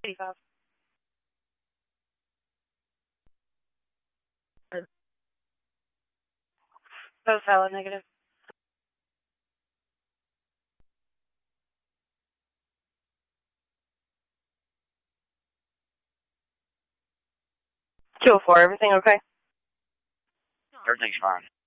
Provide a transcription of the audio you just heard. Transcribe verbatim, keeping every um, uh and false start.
eighty-five. Both valid negative. two oh four, everything okay? Everything's fine.